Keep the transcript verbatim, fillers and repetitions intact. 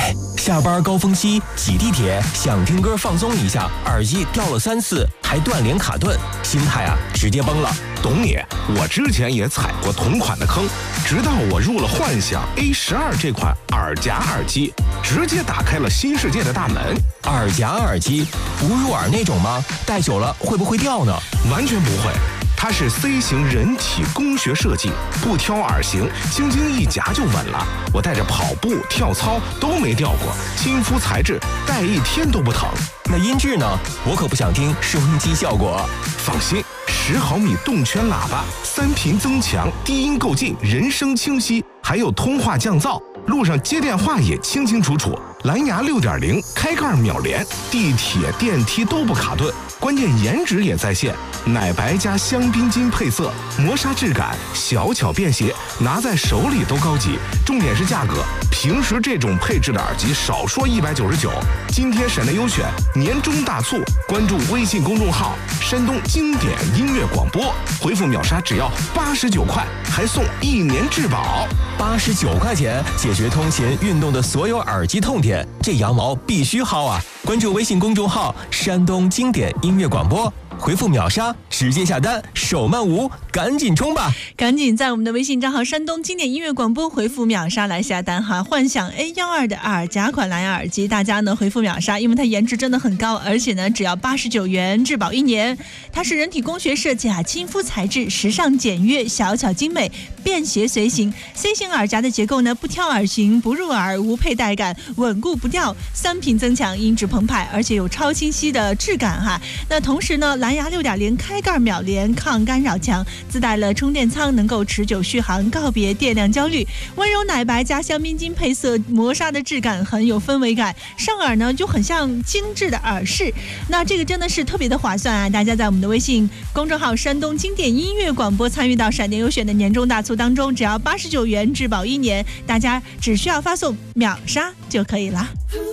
哎，下班高峰期挤地铁，想听歌放松一下，耳机掉了三次，还断连卡顿，心态啊直接崩了。 懂你，我之前也踩过同款的坑，直到我入了幻想 A 十二 这款耳夹耳机，直接打开了新世界的大门。 耳夹耳机不入耳那种吗？戴久了会不会掉呢？ 完全不会。它是 C 型人体工学设计，不挑耳型，轻轻一夹就稳了。我带着跑步、跳操都没掉过，亲肤材质，戴一天都不疼。 那音质呢？我可不想听收音机效果。 放心，十毫米动圈喇叭，三频增强，低音够劲，人声清晰，还有通话降噪，路上接电话也清清楚楚。蓝牙 六点零 开盖秒连，地铁电梯都不卡顿，关键颜值也在线，奶白加香槟金配色，磨砂质感，小巧便携，拿在手里都高级。重点是价格，平时这种配置的耳机少说一百九十九，今天省内优选，年终大促，关注微信公众号山东经典音乐广播，回复秒杀只要八十九块，还送一年质保。 八十九块钱解决通勤运动的所有耳机痛点，这羊毛必须薅啊！关注微信公众号山东经典音乐广播，回复秒杀直接下单，手慢无，赶紧冲吧！ 赶紧在我们的微信账号山东经典音乐广播回复秒杀来下单哈！幻想 A 十二 的耳夹款蓝牙耳机，大家呢回复秒杀，因为它颜值真的很高，而且呢只要八十九元，质保一年。它是人体工学设计啊，亲肤材质，时尚简约，小巧精美，便携随行。C 型耳夹的结构呢，不挑耳型，不入耳，无佩戴感，稳固不掉，三频增强，音质澎湃，而且有超清晰的质感哈。那同时呢，蓝牙 六点零 开盖秒连，抗干扰强，自带了充电仓，能够持久续航，告别电量焦虑。温柔奶白加香槟金配色，磨砂的质感很有氛围感，上耳呢就很像精致的耳饰。那这个真的是特别的划算啊！大家在我们的微信公众号山东经典音乐广播参与到闪电优选的年终大促当中，只要八十九元，质保一年，大家只需要发送秒杀就可以了。